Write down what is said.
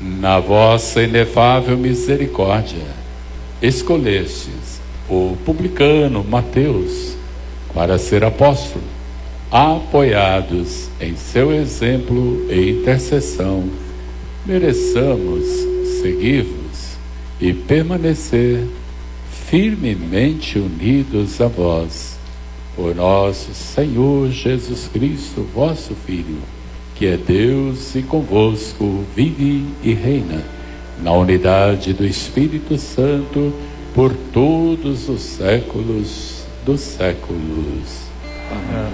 Na vossa inefável misericórdia, escolhestes o publicano Mateus para ser apóstolo. Apoiados em seu exemplo e intercessão, mereçamos seguir-vos e permanecer firmemente unidos a vós, por nosso Senhor Jesus Cristo, vosso Filho, que é Deus e convosco vive e reina, na unidade do Espírito Santo, por todos os séculos dos séculos. Amém.